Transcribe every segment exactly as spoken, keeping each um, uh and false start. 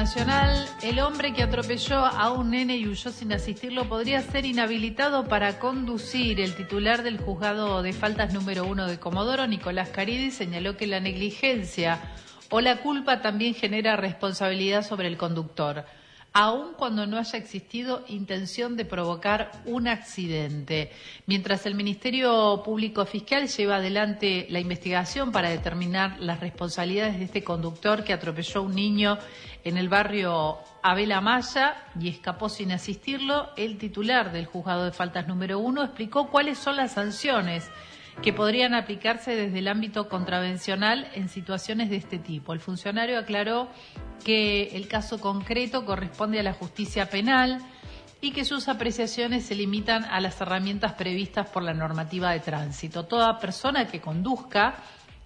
internacional, el hombre que atropelló a un nene y huyó sin asistirlo podría ser inhabilitado para conducir. El titular del juzgado de faltas número uno de Comodoro, Nicolás Caridi, señaló que la negligencia o la culpa también genera responsabilidad sobre el conductor, aun cuando no haya existido intención de provocar un accidente. Mientras el Ministerio Público Fiscal lleva adelante la investigación para determinar las responsabilidades de este conductor que atropelló a un niño en el barrio Abel Amaya y escapó sin asistirlo, el titular del juzgado de faltas número uno explicó cuáles son las sanciones que podrían aplicarse desde el ámbito contravencional en situaciones de este tipo. El funcionario aclaró que el caso concreto corresponde a la justicia penal y que sus apreciaciones se limitan a las herramientas previstas por la normativa de tránsito. Toda persona que conduzca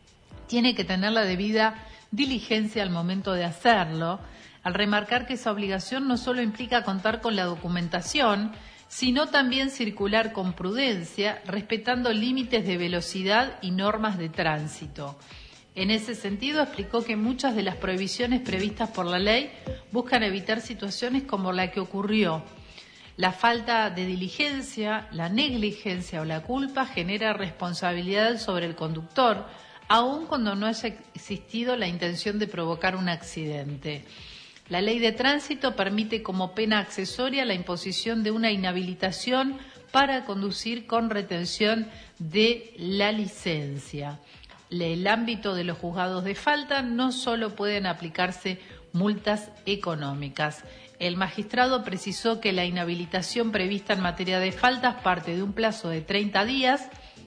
tiene que tener la debida diligencia al momento de hacerlo, al remarcar que esa obligación no solo implica contar con la documentación, sino también circular con prudencia, respetando límites de velocidad y normas de tránsito. En ese sentido, explicó que muchas de las prohibiciones previstas por la ley buscan evitar situaciones como la que ocurrió. La falta de diligencia, la negligencia o la culpa genera responsabilidad sobre el conductor, aun cuando no haya existido la intención de provocar un accidente. La ley de tránsito permite como pena accesoria la imposición de una inhabilitación para conducir con retención de la licencia. El ámbito de los juzgados de falta no solo pueden aplicarse multas económicas. El magistrado precisó que la inhabilitación prevista en materia de faltas parte de un plazo de treinta días,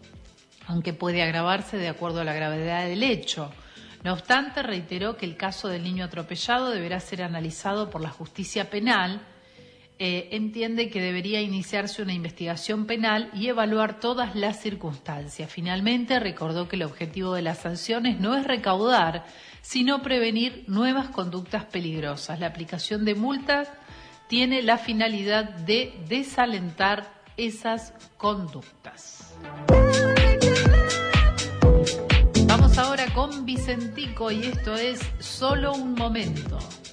aunque puede agravarse de acuerdo a la gravedad del hecho. No obstante, reiteró que el caso del niño atropellado deberá ser analizado por la justicia penal. Eh, entiende que debería iniciarse una investigación penal y evaluar todas las circunstancias. Finalmente, recordó que el objetivo de las sanciones no es recaudar, sino prevenir nuevas conductas peligrosas. La aplicación de multas tiene la finalidad de desalentar esas conductas. Vamos ahora con Vicentico y esto es Solo un momento.